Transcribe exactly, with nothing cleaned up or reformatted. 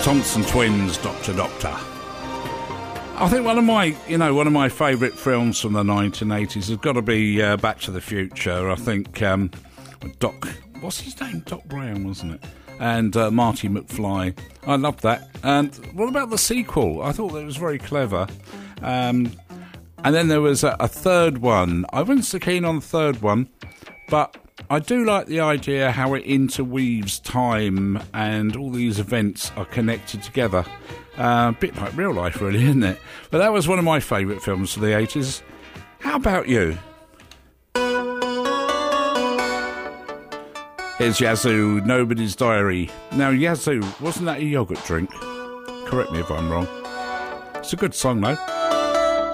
Thompson Twins, Doctor Doctor. I think one of my, you know, one of my favourite films from the nineteen eighties has got to be uh, Back to the Future. I think um, Doc, what's his name? Doc Brown, wasn't it? And uh, Marty McFly. I loved that. And what about the sequel? I thought that was very clever. Um, and then there was a, a third one. I wasn't so keen on the third one, but I do like the idea how it interweaves time and all these events are connected together. Uh, a bit like real life, really, isn't it? But that was one of my favourite films of the eighties. How about you? Here's Yazoo, Nobody's Diary. Now, Yazoo, wasn't that a yoghurt drink? Correct me if I'm wrong. It's a good song, though.